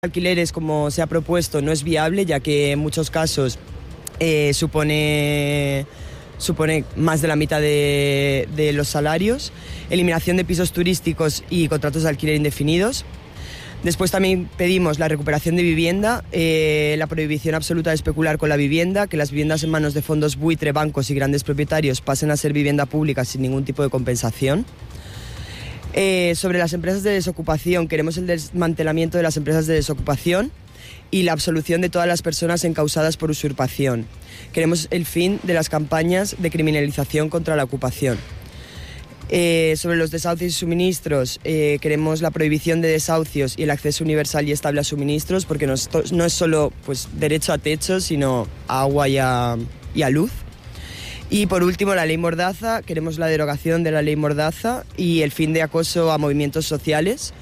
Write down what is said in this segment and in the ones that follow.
Alquileres, como se ha propuesto, no es viable, ya que en muchos casos supone más de la mitad de los salarios. Eliminación de pisos turísticos y contratos de alquiler indefinidos. Después también pedimos la recuperación de vivienda, la prohibición absoluta de especular con la vivienda, que las viviendas en manos de fondos buitre, bancos y grandes propietarios pasen a ser vivienda pública sin ningún tipo de compensación. Sobre las empresas de desocupación, queremos el desmantelamiento de las empresas de desocupación y la absolución de todas las personas encausadas por usurpación. Queremos el fin de las campañas de criminalización contra la ocupación. Sobre los desahucios y suministros, queremos la prohibición de desahucios y el acceso universal y estable a suministros, porque no es solo derecho a techo, sino a agua y a luz. Y por último, la ley Mordaza. Queremos la derogación de la ley Mordaza y el fin de acoso a movimientos sociales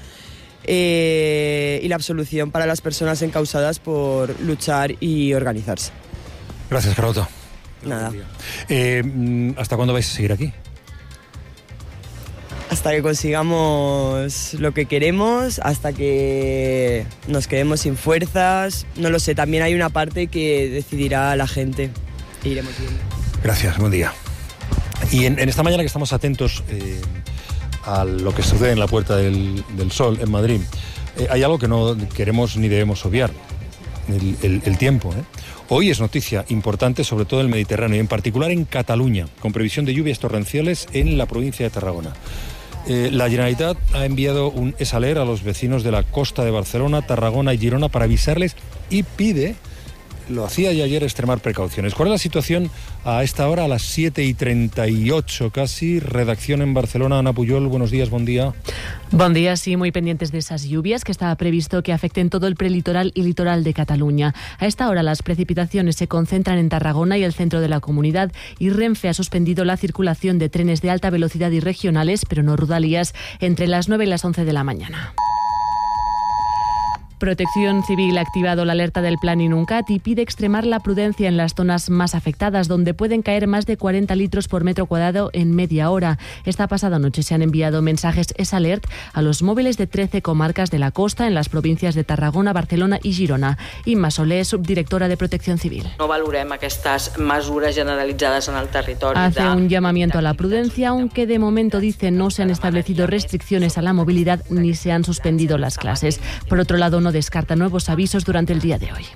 y la absolución para las personas encausadas por luchar y organizarse. Gracias, Carlota. Nada. ¿Hasta cuándo vais a seguir aquí? Hasta que consigamos lo que queremos, hasta que nos quedemos sin fuerzas. No lo sé, también hay una parte que decidirá la gente. E iremos viendo. Gracias, buen día. Y en esta mañana que estamos atentos a lo que sucede en la Puerta del Sol en Madrid, hay algo que no queremos ni debemos obviar, el tiempo. Hoy es noticia importante, sobre todo en el Mediterráneo, y en particular en Cataluña, con previsión de lluvias torrenciales en la provincia de Tarragona. La Generalitat ha enviado un SALER a los vecinos de la costa de Barcelona, Tarragona y Girona para avisarles y pide, lo hacía ya ayer, extremar precauciones. ¿Cuál es la situación a esta hora, a las 7:38 casi? Redacción en Barcelona, Ana Puyol, buenos días, buen día. Buen día, sí, muy pendientes de esas lluvias que estaba previsto que afecten todo el prelitoral y litoral de Cataluña. A esta hora las precipitaciones se concentran en Tarragona y el centro de la comunidad, y Renfe ha suspendido la circulación de trenes de alta velocidad y regionales, pero no rodalías, entre las 9 y las 11 de la mañana. Protección Civil ha activado la alerta del Plan Inuncat y pide extremar la prudencia en las zonas más afectadas, donde pueden caer más de 40 litros por metro cuadrado en media hora. Esta pasada noche se han enviado mensajes SALERT a los móviles de 13 comarcas de la costa en las provincias de Tarragona, Barcelona y Girona. Imma Soler, subdirectora de Protección Civil. No valorem aquestes mesures generalitzades en el territori. Hace un llamamiento a la prudencia, aunque de momento, dice, no se han establecido restricciones a la movilidad ni se han suspendido las clases. Por otro lado, no descarta nuevos avisos durante el día de hoy.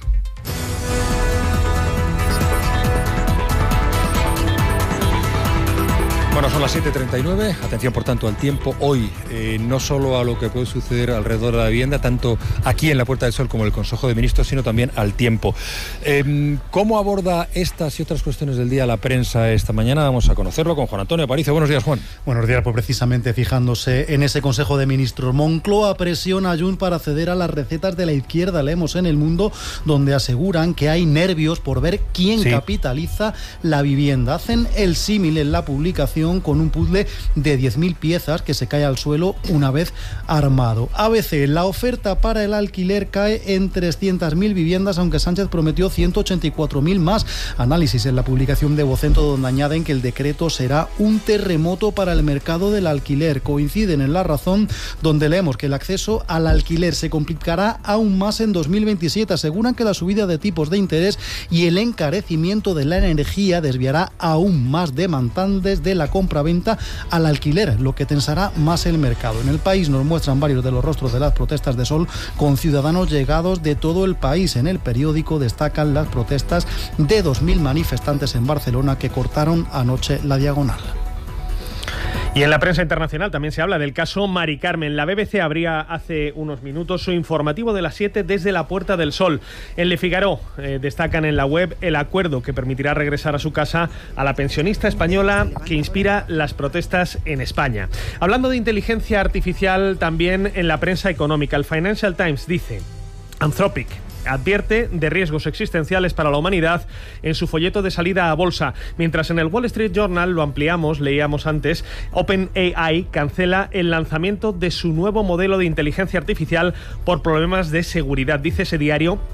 Bueno, son las 7:39. Atención, por tanto, al tiempo. Hoy, no solo a lo que puede suceder alrededor de la vivienda, tanto aquí en la Puerta del Sol como en el Consejo de Ministros, sino también al tiempo. ¿Cómo aborda estas y otras cuestiones del día la prensa esta mañana? Vamos a conocerlo con Juan Antonio Aparicio. Buenos días, Juan. Buenos días. Pues precisamente fijándose en ese Consejo de Ministros, Moncloa presiona a Junts para ceder a las recetas de la izquierda. Leemos en El Mundo, donde aseguran que hay nervios por ver quién capitaliza la vivienda. Hacen el símil en la publicación con un puzzle de 10.000 piezas que se cae al suelo una vez armado. ABC, la oferta para el alquiler cae en 300.000 viviendas, aunque Sánchez prometió 184.000 más. Análisis en la publicación de Vocento, donde añaden que el decreto será un terremoto para el mercado del alquiler. Coinciden en La Razón, donde leemos que el acceso al alquiler se complicará aún más en 2027. Aseguran que la subida de tipos de interés y el encarecimiento de la energía desviará aún más demandantes de la compraventa al alquiler, lo que tensará más el mercado. En El País nos muestran varios de los rostros de las protestas de Sol, con ciudadanos llegados de todo el país. En el periódico destacan las protestas de 2.000 manifestantes en Barcelona que cortaron anoche la diagonal. Y en la prensa internacional también se habla del caso Mari Carmen. La BBC abría hace unos minutos su informativo de las 7 desde la Puerta del Sol. En Le Figaro destacan en la web el acuerdo que permitirá regresar a su casa a la pensionista española que inspira las protestas en España. Hablando de inteligencia artificial, también en la prensa económica, el Financial Times dice: Anthropic advierte de riesgos existenciales para la humanidad en su folleto de salida a bolsa. Mientras en el Wall Street Journal, lo ampliamos, leíamos antes, OpenAI cancela el lanzamiento de su nuevo modelo de inteligencia artificial por problemas de seguridad. Dice ese diario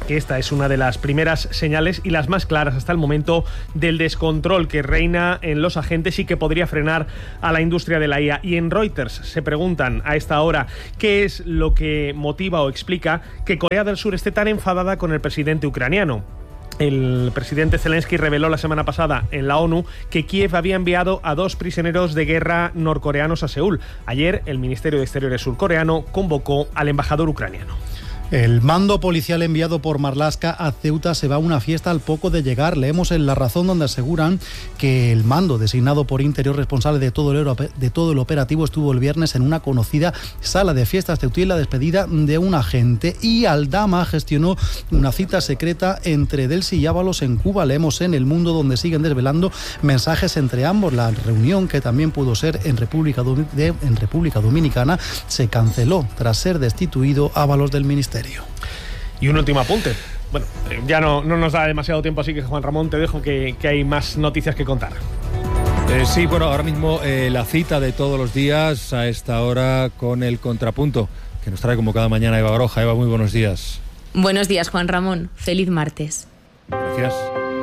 que esta es una de las primeras señales y las más claras hasta el momento del descontrol que reina en los agentes y que podría frenar a la industria de la IA. Y en Reuters se preguntan a esta hora qué es lo que motiva o explica que Corea del Sur esté tan enfadada con el presidente ucraniano. El presidente Zelensky reveló la semana pasada en la ONU que Kiev había enviado a 2 prisioneros de guerra norcoreanos a Seúl. Ayer, el Ministerio de Exteriores surcoreano convocó al embajador ucraniano. El mando policial enviado por Marlaska a Ceuta se va a una fiesta al poco de llegar. Leemos en La Razón, donde aseguran que el mando designado por Interior responsable de todo el operativo estuvo el viernes en una conocida sala de fiestas ceutí en la despedida de un agente, y Aldama gestionó una cita secreta entre Delsi y Ábalos en Cuba. Leemos en El Mundo, donde siguen desvelando mensajes entre ambos. La reunión, que también pudo ser en República Dominicana, se canceló tras ser destituido Ábalos del ministerio. Y un último apunte. Bueno, ya no nos da demasiado tiempo, así que Juan Ramón, te dejo que hay más noticias que contar. Sí, bueno, ahora mismo la cita de todos los días a esta hora con el contrapunto, que nos trae como cada mañana Eva Baroja. Eva, muy buenos días. Buenos días, Juan Ramón. Feliz martes. Gracias.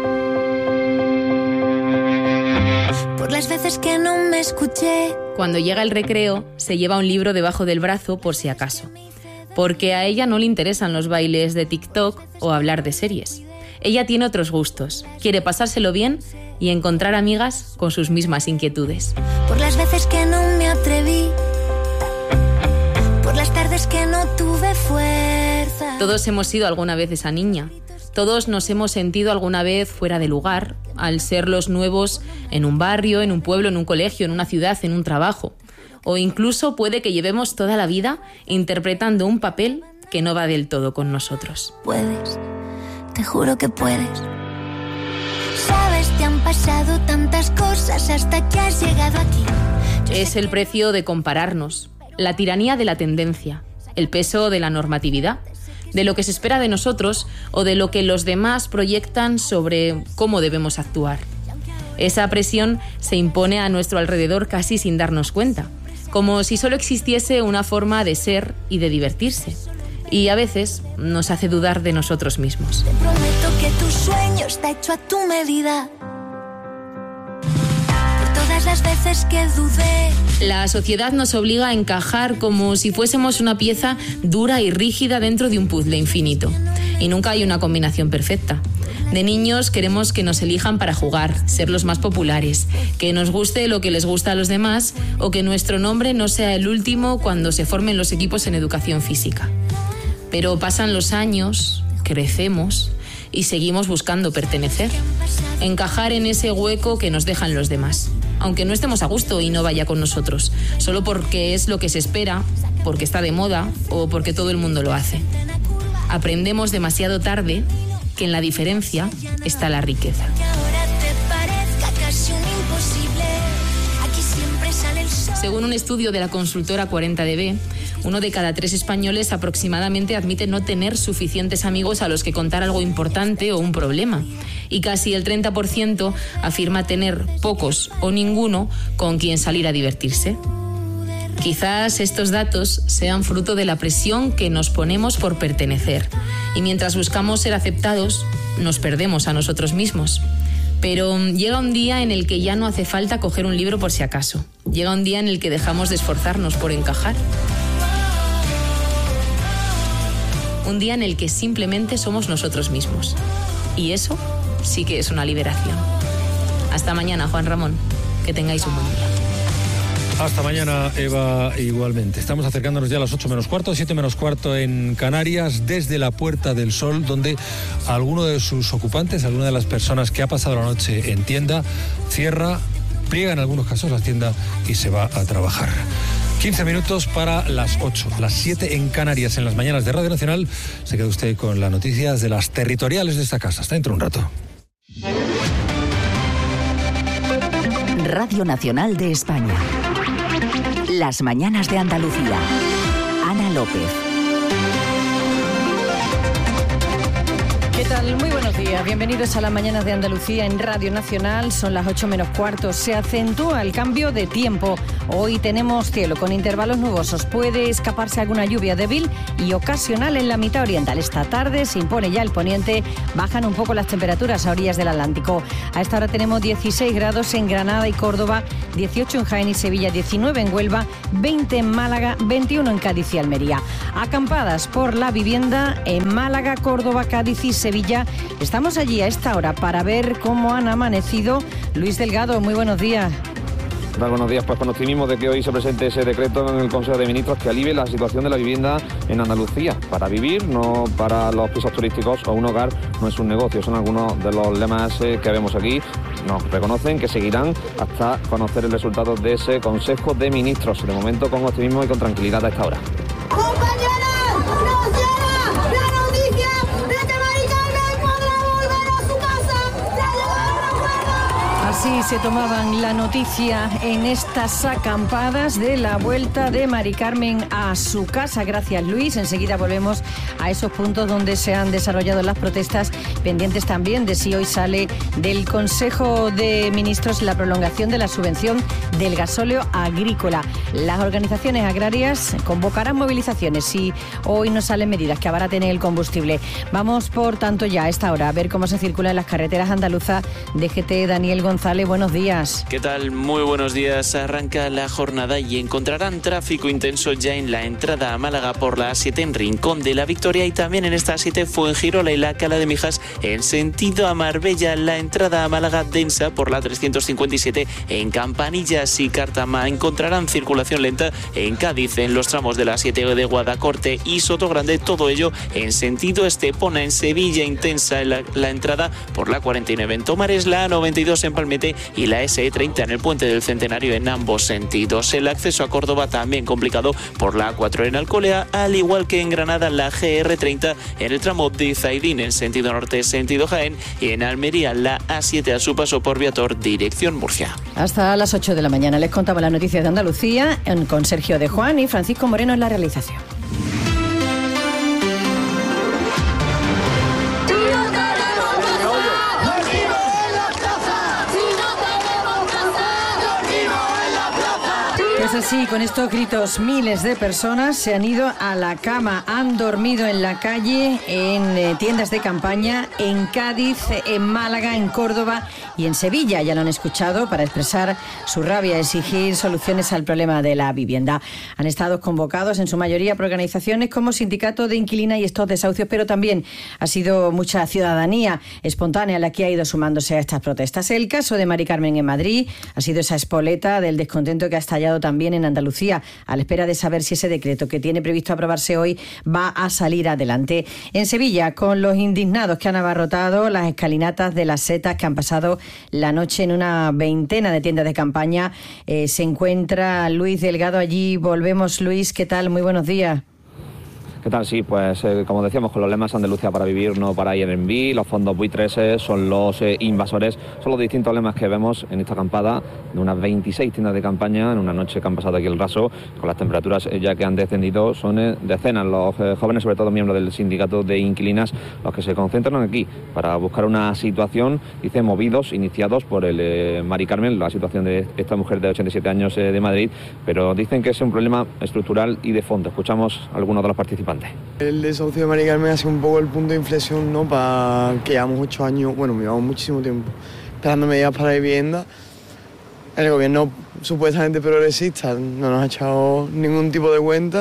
Por las veces que no me escuché. Cuando llega el recreo, se lleva un libro debajo del brazo por si acaso. Porque a ella no le interesan los bailes de TikTok o hablar de series. Ella tiene otros gustos, quiere pasárselo bien y encontrar amigas con sus mismas inquietudes. Por las veces que no me atreví, por las tardes que no tuve fuerza. Todos hemos sido alguna vez esa niña. Todos nos hemos sentido alguna vez fuera de lugar, al ser los nuevos en un barrio, en un pueblo, en un colegio, en una ciudad, en un trabajo. O incluso puede que llevemos toda la vida interpretando un papel que no va del todo con nosotros. Puedes, te juro que puedes. Sabes, te han pasado tantas cosas hasta que has llegado aquí. Es el precio de compararnos, la tiranía de la tendencia, el peso de la normatividad, de lo que se espera de nosotros o de lo que los demás proyectan sobre cómo debemos actuar. Esa presión se impone a nuestro alrededor casi sin darnos cuenta, como si solo existiese una forma de ser y de divertirse. Y a veces nos hace dudar de nosotros mismos. Te prometo que tu sueño está hecho a tu medida. Por todas las veces que dudé. La sociedad nos obliga a encajar como si fuésemos una pieza dura y rígida dentro de un puzzle infinito. Y nunca hay una combinación perfecta. De niños queremos que nos elijan para jugar, ser los más populares, que nos guste lo que les gusta a los demás o que nuestro nombre no sea el último cuando se formen los equipos en educación física. Pero pasan los años, crecemos y seguimos buscando pertenecer, encajar en ese hueco que nos dejan los demás, aunque no estemos a gusto y no vaya con nosotros, solo porque es lo que se espera, porque está de moda o porque todo el mundo lo hace. Aprendemos demasiado tarde que en la diferencia está la riqueza. Según un estudio de la consultora 40dB, 1 de cada 3 españoles aproximadamente admite no tener suficientes amigos a los que contar algo importante o un problema. Y casi el 30% afirma tener pocos o ninguno con quien salir a divertirse. Quizás estos datos sean fruto de la presión que nos ponemos por pertenecer. Y mientras buscamos ser aceptados, nos perdemos a nosotros mismos. Pero llega un día en el que ya no hace falta coger un libro por si acaso. Llega un día en el que dejamos de esforzarnos por encajar. Un día en el que simplemente somos nosotros mismos. Y eso sí que es una liberación. Hasta mañana, Juan Ramón. Que tengáis un buen día. Hasta mañana, Eva, igualmente. Estamos acercándonos ya a las 8 menos cuarto, 7 menos cuarto en Canarias, desde la Puerta del Sol, donde alguno de sus ocupantes, alguna de las personas que ha pasado la noche en tienda, cierra, pliega en algunos casos la tienda y se va a trabajar. 15 minutos para las 8, las 7 en Canarias, en las mañanas de Radio Nacional. Se queda usted con las noticias de las territoriales de esta casa. Hasta dentro de un rato. Radio Nacional de España. Las mañanas de Andalucía. Ana López. ¿Qué tal? Muy buenos días. Bienvenidos a las mañanas de Andalucía en Radio Nacional. Son las 8 menos cuarto. Se acentúa el cambio de tiempo. Hoy tenemos cielo con intervalos nubosos. Puede escaparse alguna lluvia débil y ocasional en la mitad oriental. Esta tarde se impone ya el poniente. Bajan un poco las temperaturas a orillas del Atlántico. A esta hora tenemos 16 grados en Granada y Córdoba, 18 en Jaén y Sevilla, 19 en Huelva, 20 en Málaga, 21 en Cádiz y Almería. Acampadas por la vivienda en Málaga, Córdoba, Cádiz y Sevilla. Estamos allí a esta hora para ver cómo han amanecido. Luis Delgado, muy buenos días. Buenos días, pues con optimismo de que hoy se presente ese decreto en el Consejo de Ministros que alivie la situación de la vivienda en Andalucía. Para vivir, no para los pisos turísticos o un hogar, no es un negocio. Son algunos de los lemas que vemos aquí. Nos reconocen que seguirán hasta conocer el resultado de ese Consejo de Ministros. De momento con optimismo y con tranquilidad a esta hora. Así se tomaban la noticia en estas acampadas de la vuelta de Mari Carmen a su casa. Gracias, Luis. Enseguida volvemos a esos puntos donde se han desarrollado las protestas, pendientes también de si hoy sale del Consejo de Ministros la prolongación de la subvención del gasóleo agrícola. Las organizaciones agrarias convocarán movilizaciones si hoy no salen medidas que abaraten el combustible. Vamos, por tanto, ya a esta hora a ver cómo se circula en las carreteras andaluzas. DGT Daniel González, buenos días. ¿Qué tal? Muy buenos días. Arranca la jornada y encontrarán tráfico intenso ya en la entrada a Málaga por la A7 en Rincón de la Victoria y también en esta A7 Fuengirola y la Cala de Mijas en sentido a Marbella. La entrada a Málaga densa por la 357 en Campanillas y Cártama. Encontrarán circulación lenta en Cádiz en los tramos de la A7 de Guadacorte y Sotogrande. Todo ello en sentido Estepona. En Sevilla intensa la entrada por la 49 en Tomares, la A92 en Palmete y la SE30 en el Puente del Centenario en ambos sentidos. El acceso a Córdoba también complicado por la A4 en Alcolea, al igual que en Granada la GR30 en el tramo de Zaidín en sentido norte, sentido Jaén, y en Almería la A7 a su paso por Viator, dirección Murcia. Hasta las 8 de la mañana les contamos las noticias de Andalucía con Sergio de Juan y Francisco Moreno en la realización. Pues así, con estos gritos, miles de personas se han ido a la cama, han dormido en la calle, en tiendas de campaña, en Cádiz, en Málaga, en Córdoba y en Sevilla. Ya lo han escuchado, para expresar su rabia, exigir soluciones al problema de la vivienda. Han estado convocados en su mayoría por organizaciones como Sindicato de Inquilinas y estos desahucios, pero también ha sido mucha ciudadanía espontánea la que ha ido sumándose a estas protestas. El caso de Mari Carmen en Madrid ha sido esa espoleta del descontento que ha estallado también en Andalucía, a la espera de saber si ese decreto que tiene previsto aprobarse hoy va a salir adelante. En Sevilla, con los indignados que han abarrotado las escalinatas de las setas, que han pasado la noche en una veintena de tiendas de campaña, se encuentra Luis Delgado allí. Volvemos, Luis, ¿qué tal? Muy buenos días. ¿Qué tal? Sí, pues como decíamos, con los lemas Andalucía para vivir, no para Airbnb, los fondos buitres son los invasores, son los distintos lemas que vemos en esta acampada de unas 26 tiendas de campaña en una noche que han pasado aquí el raso, con las temperaturas ya que han descendido. Son decenas los jóvenes, sobre todo miembros del sindicato de inquilinas, los que se concentran aquí para buscar una situación, dice, movidos, iniciados por el Mari Carmen, la situación de esta mujer de 87 años de Madrid, pero dicen que es un problema estructural y de fondo. Escuchamos a algunos de los participantes. El desahucio de Mari Carmen ha sido un poco el punto de inflexión, ¿no? Para que llevamos 8 años, bueno, llevamos muchísimo tiempo esperando medidas para la vivienda. El gobierno supuestamente progresista no nos ha echado ningún tipo de cuenta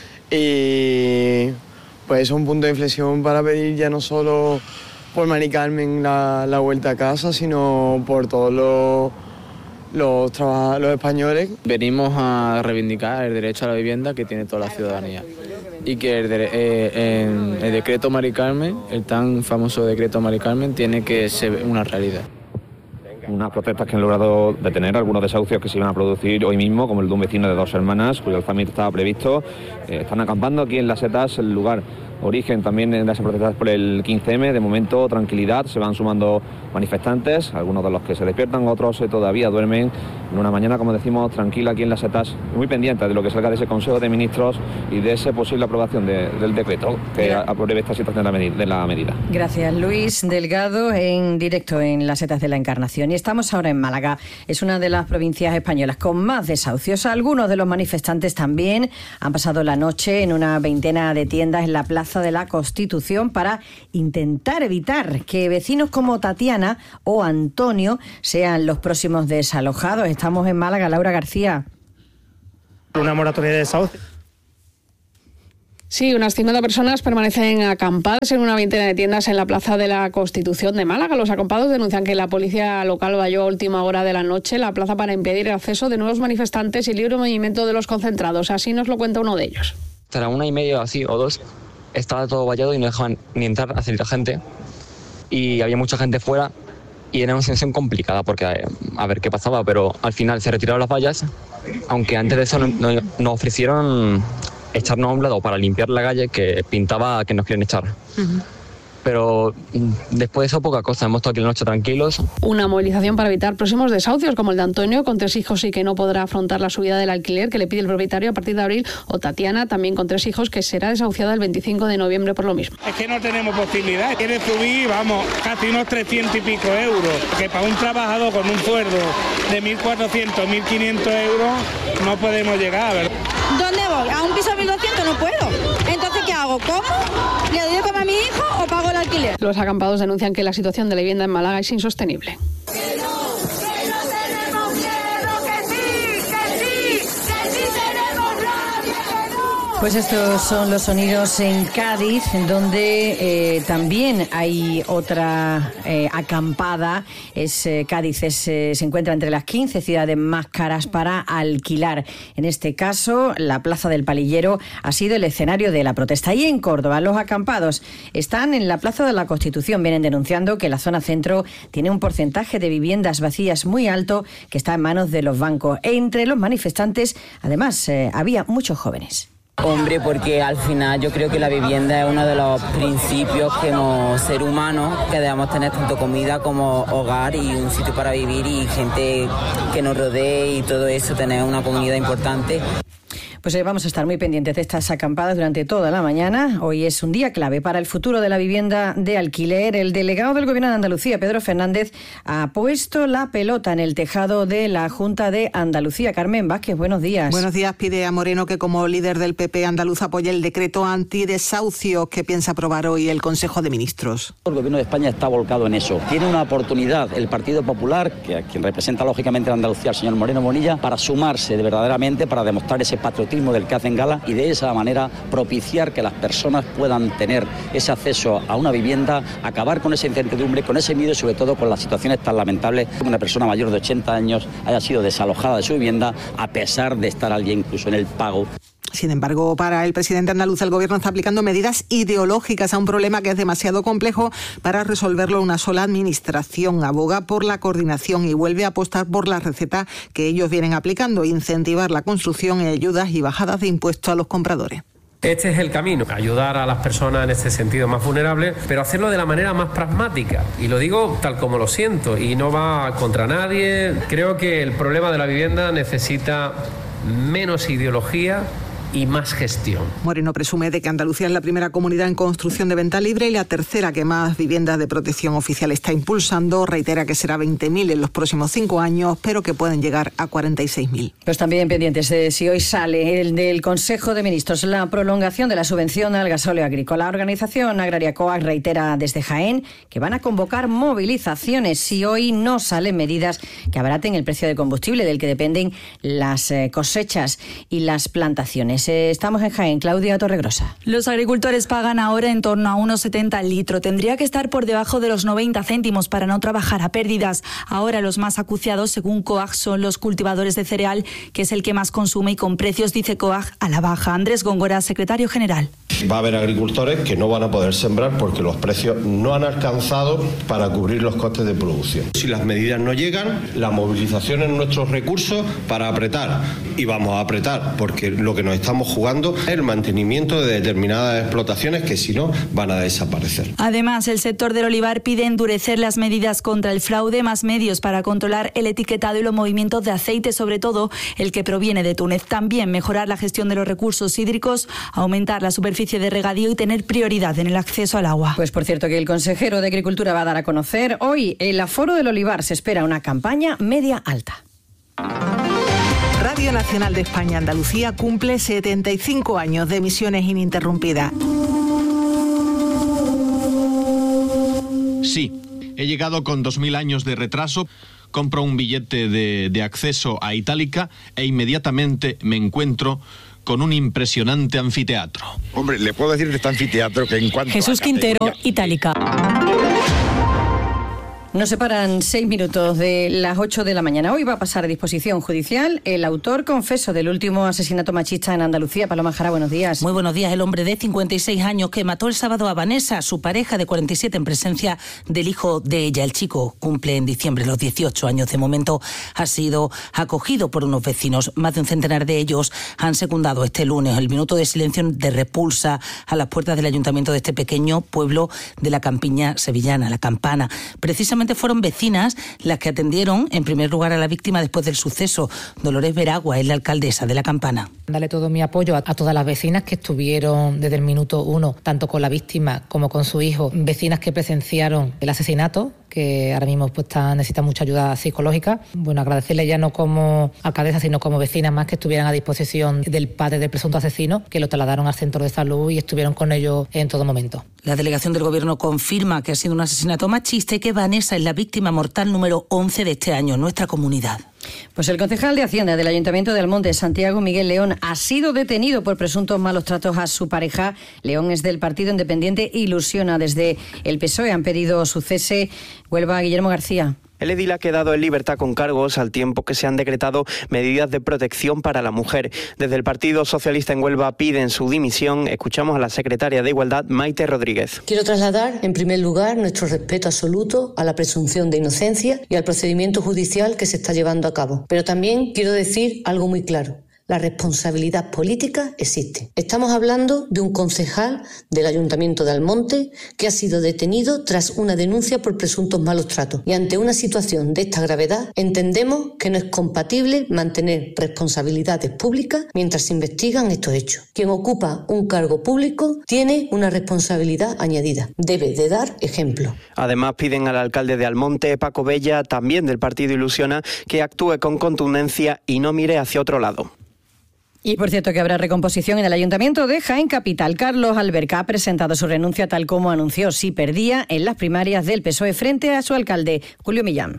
y pues eso es un punto de inflexión para pedir ya no solo por Mari Carmen la vuelta a casa, sino por todos los españoles. Venimos a reivindicar el derecho a la vivienda que tiene toda la ciudadanía y que el decreto Mari Carmen, el tan famoso decreto Mari Carmen, tiene que ser una realidad. Unas protestas que han logrado detener algunos desahucios que se iban a producir hoy mismo, como el de un vecino de 2 hermanas, cuyo alzamiento estaba previsto. Están acampando aquí en Las Setas, el lugar origen también de esas protestas por el 15M. De momento, tranquilidad, se van sumando manifestantes, algunos de los que se despiertan, otros todavía duermen en una mañana, como decimos, tranquila aquí en Las Setas, muy pendiente de lo que salga de ese Consejo de Ministros y de esa posible aprobación del decreto que apruebe esta situación de la medida. Gracias, Luis Delgado, en directo en Las Setas de la Encarnación. Y estamos ahora en Málaga. Es una de las provincias españolas con más desahucios. Algunos de los manifestantes también han pasado la noche en una veintena de tiendas en la Plaza de la Constitución para intentar evitar que vecinos como Tatiana o Antonio sean los próximos desalojados. Estamos en Málaga. Laura García. Una moratoria de desahucio. Sí, unas 50 personas permanecen acampadas en una veintena de tiendas en la Plaza de la Constitución de Málaga. Los acampados denuncian que la policía local valló a última hora de la noche la plaza para impedir el acceso de nuevos manifestantes y el libre movimiento de los concentrados. Así nos lo cuenta uno de ellos. Hasta la 1:30 así o 2 estaba todo vallado y no dejaban ni entrar a cierta gente. Y había mucha gente fuera y era una situación complicada porque a ver qué pasaba, pero al final se retiraron las vallas, aunque antes de eso nos ofrecieron echarnos a un lado para limpiar la calle, que pintaba que nos quieren echar. Pero después de eso, poca cosa. Hemos estado aquí la noche tranquilos. Una movilización para evitar próximos desahucios, como el de Antonio, con 3 hijos y que no podrá afrontar la subida del alquiler que le pide el propietario a partir de abril, o Tatiana, también con 3 hijos, que será desahuciada el 25 de noviembre por lo mismo. Es que no tenemos posibilidad. Quiere subir, vamos, casi unos 300 y pico euros, que para un trabajador con un sueldo de 1.400, 1.500 euros no podemos llegar, ¿verdad? ¿Dónde voy? ¿A un piso de 1.200? No puedo. Entonces, ¿qué hago? ¿Cómo? ¿Le doy de comer a mi hijo o pago el alquiler? Los acampados denuncian que la situación de la vivienda en Málaga es insostenible. Pues estos son los sonidos en Cádiz, donde también hay otra acampada. Cádiz se encuentra entre las 15 ciudades más caras para alquilar. En este caso, la Plaza del Palillero ha sido el escenario de la protesta. Y en Córdoba, los acampados están en la Plaza de la Constitución. Vienen denunciando que la zona centro tiene un porcentaje de viviendas vacías muy alto que está en manos de los bancos. Entre los manifestantes, además, había muchos jóvenes. Hombre, porque al final yo creo que la vivienda es uno de los principios que como ser humano que debemos tener, tanto comida como hogar y un sitio para vivir y gente que nos rodee y todo eso, tener una comunidad importante. Pues vamos a estar muy pendientes de estas acampadas durante toda la mañana. Hoy es un día clave para el futuro de la vivienda de alquiler. El delegado del Gobierno de Andalucía, Pedro Fernández, ha puesto la pelota en el tejado de la Junta de Andalucía. Carmen Vázquez, buenos días. Buenos días. Pide a Moreno que como líder del PP andaluz apoye el decreto antidesahucios que piensa aprobar hoy el Consejo de Ministros. El Gobierno de España está volcado en eso. Tiene una oportunidad el Partido Popular, que a quien representa lógicamente a Andalucía, el señor Moreno Bonilla, para sumarse verdaderamente, para demostrar ese patriotismo del que hacen gala y de esa manera propiciar que las personas puedan tener ese acceso a una vivienda, acabar con esa incertidumbre, con ese miedo y sobre todo con las situaciones tan lamentables como una persona mayor de 80 años haya sido desalojada de su vivienda a pesar de estar al día incluso en el pago. Sin embargo, para el presidente andaluz, el Gobierno está aplicando medidas ideológicas a un problema que es demasiado complejo para resolverlo una sola administración. Aboga por la coordinación y vuelve a apostar por la receta que ellos vienen aplicando, incentivar la construcción y ayudas y bajadas de impuestos a los compradores. Este es el camino, ayudar a las personas en este sentido más vulnerables, pero hacerlo de la manera más pragmática. Y lo digo tal como lo siento, y no va contra nadie. Creo que el problema de la vivienda necesita menos ideología y más gestión. Moreno presume de que Andalucía es la primera comunidad en construcción de venta libre y la tercera que más viviendas de protección oficial está impulsando. Reitera que será 20.000 en los próximos 5 años, pero que pueden llegar a 46.000. Pues también pendientes de si hoy sale el del Consejo de Ministros la prolongación de la subvención al gasóleo agrícola. La organización agraria COAG reitera desde Jaén que van a convocar movilizaciones si hoy no salen medidas que abaraten el precio del combustible, del que dependen las cosechas y las plantaciones. Estamos en Jaén. Claudia Torregrosa. Los agricultores pagan ahora en torno a 1,70 el litro. Tendría que estar por debajo de los 90 céntimos para no trabajar a pérdidas. Ahora los más acuciados, según COAG, son los cultivadores de cereal, que es el que más consume y con precios, dice COAG, a la baja. Andrés Góngora, secretario general. Va a haber agricultores que no van a poder sembrar porque los precios no han alcanzado para cubrir los costes de producción. Si las medidas no llegan, la movilización es nuestros recursos para apretar. Y vamos a apretar porque lo que nos estamos jugando es el mantenimiento de determinadas explotaciones que si no van a desaparecer. Además, el sector del olivar pide endurecer las medidas contra el fraude, más medios para controlar el etiquetado y los movimientos de aceite, sobre todo el que proviene de Túnez. También mejorar la gestión de los recursos hídricos, aumentar la superficie de regadío y tener prioridad en el acceso al agua. Pues por cierto que el consejero de Agricultura va a dar a conocer hoy el aforo del olivar. Se espera una campaña media alta. Radio Nacional de España Andalucía cumple 75 años de emisiones ininterrumpidas. Sí, he llegado con 2000 años de retraso, compro un billete de acceso a Itálica e inmediatamente me encuentro con un impresionante anfiteatro. Hombre, le puedo decir de este anfiteatro que en cuanto Jesús Quintero, Itálica. Nos separan 6 minutos de las 8 de la mañana. Hoy va a pasar a disposición judicial el autor confeso del último asesinato machista en Andalucía. Paloma Jara, buenos días. Muy buenos días. El hombre de 56 años que mató el sábado a Vanessa, su pareja de 47, en presencia del hijo de ella. El chico cumple en diciembre los 18 años. De momento ha sido acogido por unos vecinos. Más de un centenar de ellos han secundado este lunes el minuto de silencio de repulsa a las puertas del ayuntamiento de este pequeño pueblo de la campiña sevillana, La Campana. Precisamente fueron vecinas las que atendieron en primer lugar a la víctima después del suceso. Dolores Veragua es la alcaldesa de La Campana. Darle todo mi apoyo a todas las vecinas que estuvieron desde el minuto 1, tanto con la víctima como con su hijo, vecinas que presenciaron el asesinato, que ahora mismo necesitan mucha ayuda psicológica. Bueno, agradecerle ya no como alcaldesa, sino como vecinas más que estuvieran a disposición del padre del presunto asesino, que lo trasladaron al centro de salud y estuvieron con ellos en todo momento. La delegación del Gobierno confirma que ha sido un asesinato machista y que Vanessa es la víctima mortal número 11 de este año en nuestra comunidad. Pues el concejal de Hacienda del Ayuntamiento de Almonte, Santiago Miguel León, ha sido detenido por presuntos malos tratos a su pareja. León es del Partido Independiente Ilusiona. Desde el PSOE han pedido su cese. Huelva, Guillermo García. El edil ha quedado en libertad con cargos al tiempo que se han decretado medidas de protección para la mujer. Desde el Partido Socialista en Huelva piden su dimisión. Escuchamos a la secretaria de Igualdad, Maite Rodríguez. Quiero trasladar, en primer lugar, nuestro respeto absoluto a la presunción de inocencia y al procedimiento judicial que se está llevando a cabo. Pero también quiero decir algo muy claro. La responsabilidad política existe. Estamos hablando de un concejal del Ayuntamiento de Almonte que ha sido detenido tras una denuncia por presuntos malos tratos. Y ante una situación de esta gravedad, entendemos que no es compatible mantener responsabilidades públicas mientras se investigan estos hechos. Quien ocupa un cargo público tiene una responsabilidad añadida. Debe de dar ejemplo. Además, piden al alcalde de Almonte, Paco Bella, también del Partido Ilusiona, que actúe con contundencia y no mire hacia otro lado. Y por cierto que habrá recomposición en el Ayuntamiento de Jaén Capital. Carlos Alberca ha presentado su renuncia tal como anunció si perdía en las primarias del PSOE frente a su alcalde, Julio Millán.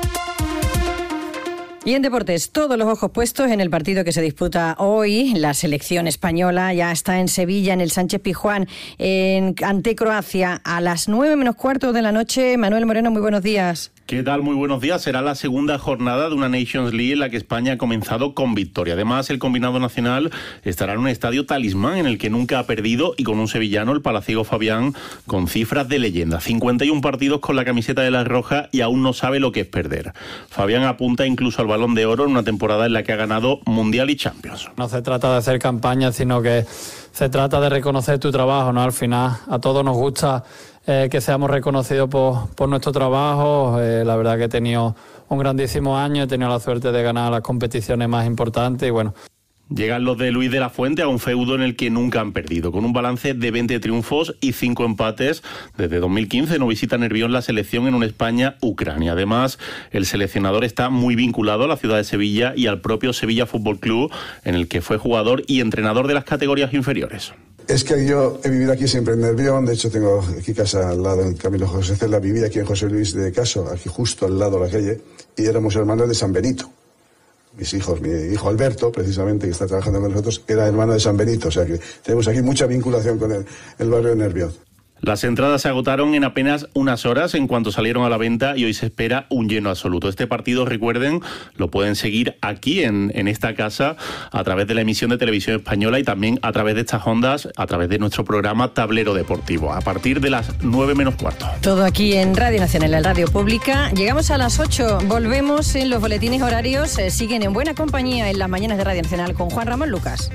Y en deportes, todos los ojos puestos en el partido que se disputa hoy. La selección española ya está en Sevilla, en el Sánchez Pizjuán, ante Croacia, a las 9:15 de la noche. Manuel Moreno, muy buenos días. ¿Qué tal? Muy buenos días. Será la segunda jornada de una Nations League en la que España ha comenzado con victoria. Además, el combinado nacional estará en un estadio talismán en el que nunca ha perdido y con un sevillano, el palaciego Fabián, con cifras de leyenda. 51 partidos con la camiseta de la Roja y aún no sabe lo que es perder. Fabián apunta incluso al Balón de Oro en una temporada en la que ha ganado Mundial y Champions. No se trata de hacer campaña, sino que se trata de reconocer tu trabajo, ¿no? Al final, a todos nos gusta que seamos reconocidos por nuestro trabajo. La verdad que he tenido un grandísimo año, he tenido la suerte de ganar las competiciones más importantes y bueno. Llegan los de Luis de la Fuente a un feudo en el que nunca han perdido, con un balance de 20 triunfos y 5 empates. Desde 2015 no visita Nervión la selección en una España-Ucrania. Además, el seleccionador está muy vinculado a la ciudad de Sevilla y al propio Sevilla Fútbol Club, en el que fue jugador y entrenador de las categorías inferiores. Es que yo he vivido aquí siempre en Nervión, de hecho tengo aquí casa al lado en Camilo José Cela, viví aquí en José Luis de Caso, aquí justo al lado de la calle, y éramos hermanos de San Benito. Mis hijos, mi hijo Alberto, precisamente, que está trabajando con nosotros, era hermano de San Benito, o sea que tenemos aquí mucha vinculación con el barrio de Nervión. Las entradas se agotaron en apenas unas horas en cuanto salieron a la venta y hoy se espera un lleno absoluto. Este partido, recuerden, lo pueden seguir aquí en esta casa a través de la emisión de Televisión Española y también a través de estas ondas, a través de nuestro programa Tablero Deportivo, a partir de las 9 menos cuarto. Todo aquí en Radio Nacional, en Radio Pública. Llegamos a las 8, volvemos en los boletines horarios. Siguen en buena compañía en las mañanas de Radio Nacional con Juan Ramón Lucas.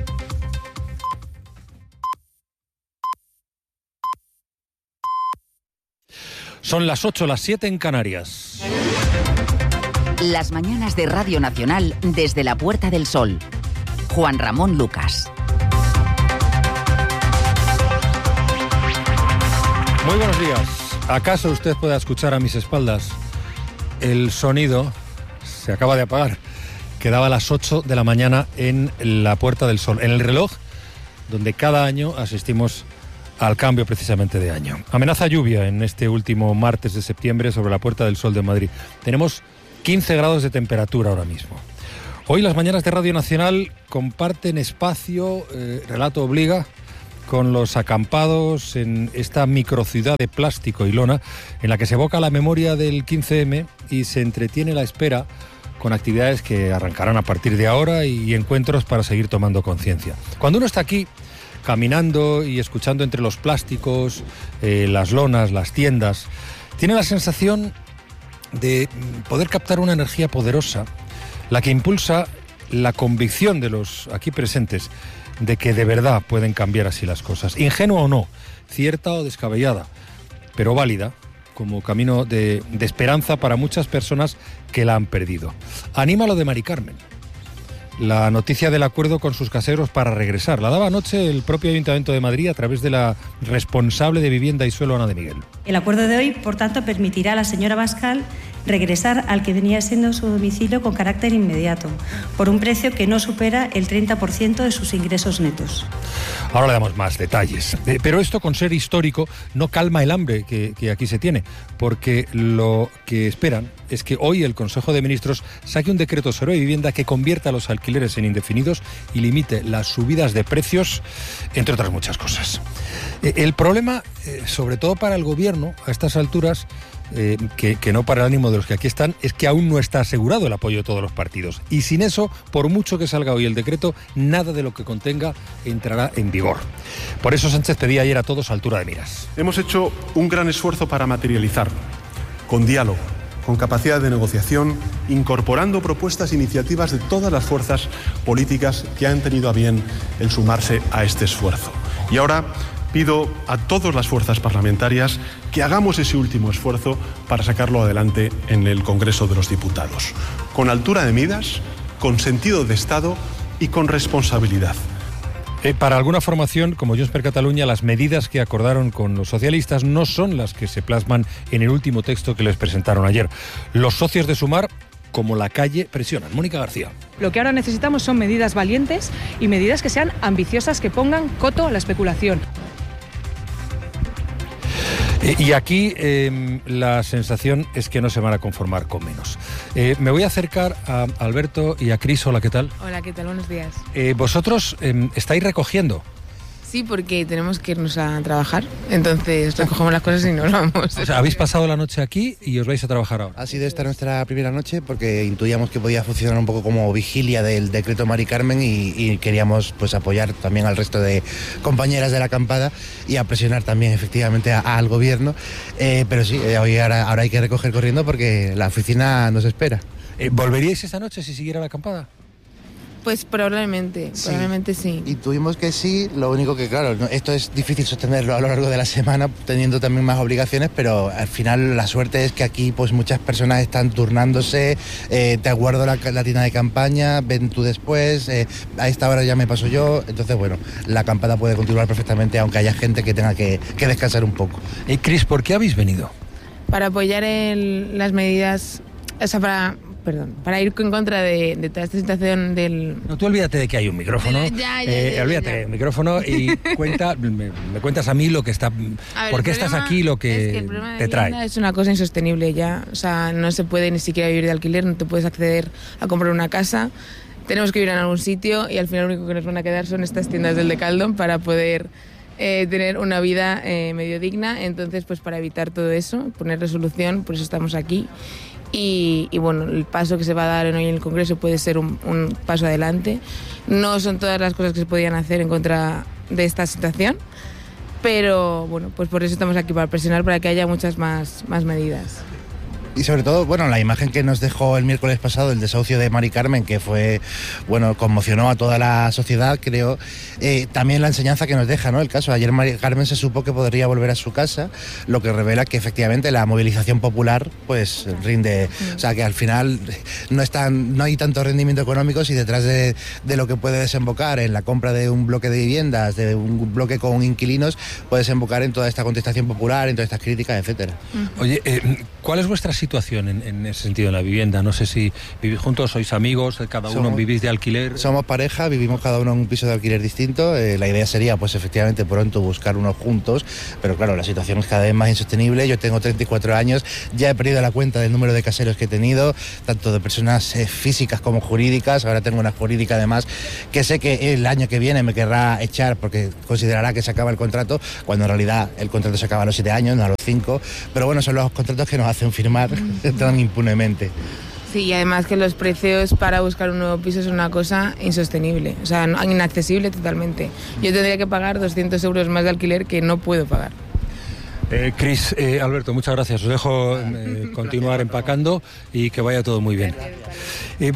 Son las 8, las 7 en Canarias. Las mañanas de Radio Nacional desde la Puerta del Sol. Juan Ramón Lucas. Muy buenos días. ¿Acaso usted pueda escuchar a mis espaldas el sonido? Se acaba de apagar. Quedaba a las 8 de la mañana en la Puerta del Sol, en el reloj donde cada año asistimos al cambio precisamente de año. Amenaza lluvia en este último martes de septiembre sobre la Puerta del Sol de Madrid. Tenemos 15 grados de temperatura ahora mismo. Hoy las mañanas de Radio Nacional comparten espacio, relato obliga, con los acampados en esta microciudad de plástico y lona en la que se evoca la memoria del 15M y se entretiene la espera con actividades que arrancarán a partir de ahora y encuentros para seguir tomando conciencia. Cuando uno está aquí caminando y escuchando entre los plásticos, las lonas, las tiendas, tiene la sensación de poder captar una energía poderosa, la que impulsa la convicción de los aquí presentes de que de verdad pueden cambiar así las cosas. Ingenua o no, cierta o descabellada, pero válida como camino de esperanza para muchas personas que la han perdido. Anima lo de Mari Carmen. La noticia del acuerdo con sus caseros para regresar la daba anoche el propio Ayuntamiento de Madrid a través de la responsable de Vivienda y Suelo, Ana de Miguel. El acuerdo de hoy, por tanto, permitirá a la señora Bascal regresar al que venía siendo su domicilio con carácter inmediato, por un precio que no supera el 30% de sus ingresos netos. Ahora le damos más detalles. Pero esto, con ser histórico, no calma el hambre que aquí se tiene, porque lo que esperan es que hoy el Consejo de Ministros saque un decreto sobre vivienda que convierta a los alquileres en indefinidos y limite las subidas de precios, entre otras muchas cosas. El problema, sobre todo para el Gobierno, a estas alturas, que no para el ánimo de los que aquí están, es que aún no está asegurado el apoyo de todos los partidos. Y sin eso, por mucho que salga hoy el decreto, nada de lo que contenga entrará en vigor. Por eso Sánchez pedía ayer a todos altura de miras. Hemos hecho un gran esfuerzo para materializarlo, con diálogo, con capacidad de negociación, incorporando propuestas e iniciativas de todas las fuerzas políticas que han tenido a bien el sumarse a este esfuerzo. Y ahora pido a todas las fuerzas parlamentarias que hagamos ese último esfuerzo para sacarlo adelante en el Congreso de los Diputados, con altura de miras, con sentido de Estado y con responsabilidad. Para alguna formación, como Junts per Catalunya, las medidas que acordaron con los socialistas no son las que se plasman en el último texto que les presentaron ayer. Los socios de Sumar, como la calle, presionan. Mónica García. Lo que ahora necesitamos son medidas valientes y medidas que sean ambiciosas, que pongan coto a la especulación. Y aquí la sensación es que no se van a conformar con menos. Me voy a acercar a Alberto y a Cris. Hola, ¿qué tal? Hola, ¿qué tal? Buenos días. Vosotros estáis recogiendo. Sí, porque tenemos que irnos a trabajar, entonces recogemos las cosas y nos vamos. O sea, habéis pasado la noche aquí y os vais a trabajar ahora. Ha sido esta nuestra primera noche porque intuíamos que podía funcionar un poco como vigilia del decreto Mari Carmen y queríamos pues apoyar también al resto de compañeras de la acampada y a presionar también efectivamente al gobierno. Pero sí, hoy ahora hay que recoger corriendo porque la oficina nos espera. ¿Volveríais esta noche si siguiera la acampada? Pues probablemente sí. Y tuvimos que sí, lo único que claro, esto es difícil sostenerlo a lo largo de la semana, teniendo también más obligaciones, pero al final la suerte es que aquí pues muchas personas están turnándose, te aguardo la tienda de campaña, ven tú después, a esta hora ya me paso yo, entonces bueno, la acampada puede continuar perfectamente aunque haya gente que tenga que descansar un poco. Cris, ¿por qué habéis venido? Para apoyar las medidas, o sea, para ir en contra de toda esta situación del... No, tú olvídate de que hay un micrófono. Olvídate del micrófono y me cuentas a mí lo que está... ¿Por qué estás aquí, lo que el problema te trae? Es una cosa insostenible ya. O sea, no se puede ni siquiera vivir de alquiler, no te puedes acceder a comprar una casa. Tenemos que vivir en algún sitio y al final lo único que nos van a quedar son estas tiendas del Decathlon para poder tener una vida medio digna. Entonces, pues para evitar todo eso, poner resolución, por eso estamos aquí. Y bueno, el paso que se va a dar hoy en el Congreso puede ser un paso adelante. No son todas las cosas que se podían hacer en contra de esta situación, pero bueno, pues por eso estamos aquí, para presionar para que haya muchas más medidas. Y sobre todo, bueno, la imagen que nos dejó el miércoles pasado, el desahucio de Mari Carmen, que fue, bueno, conmocionó a toda la sociedad, creo. También la enseñanza que nos deja, ¿no? El caso, ayer Mari Carmen se supo que podría volver a su casa, lo que revela que efectivamente la movilización popular, pues, rinde. O sea, que al final no hay tanto rendimiento económico si detrás de lo que puede desembocar en la compra de un bloque de viviendas, de un bloque con inquilinos, puede desembocar en toda esta contestación popular, en todas estas críticas, etcétera. Oye, ¿cuál es vuestra situación en ese sentido en la vivienda? No sé si vivís juntos, sois amigos, cada uno vivís de alquiler. Somos pareja, vivimos cada uno en un piso de alquiler distinto. La idea sería, pues efectivamente, pronto buscar unos juntos, pero claro, la situación es cada vez más insostenible. Yo tengo 34 años, ya he perdido la cuenta del número de caseros que he tenido, tanto de personas físicas como jurídicas. Ahora tengo una jurídica además, que sé que el año que viene me querrá echar porque considerará que se acaba el contrato, cuando en realidad el contrato se acaba a los 7 años, no a los 5. Pero bueno, son los contratos que nos hacen firmar tan impunemente. Sí, y además que los precios para buscar un nuevo piso es una cosa insostenible, o sea, inaccesible totalmente. Yo tendría que pagar 200 euros más de alquiler que no puedo pagar. Cris, Alberto, muchas gracias. Os dejo continuar empacando y que vaya todo muy bien.